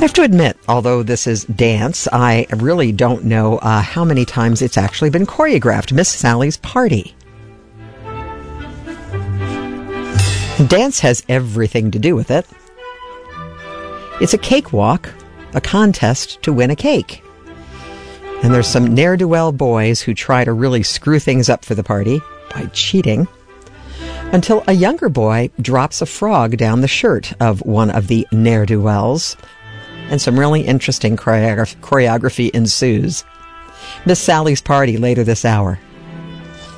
have to admit, although this is dance, I really don't know how many times it's actually been choreographed. Miss Sally's Party. Dance has everything to do with it. It's a cakewalk, a contest to win a cake. And there's some ne'er-do-well boys who try to really screw things up for the party by cheating, until a younger boy drops a frog down the shirt of one of the ne'er-do-wells, and some really interesting choreography ensues. Miss Sally's Party later this hour.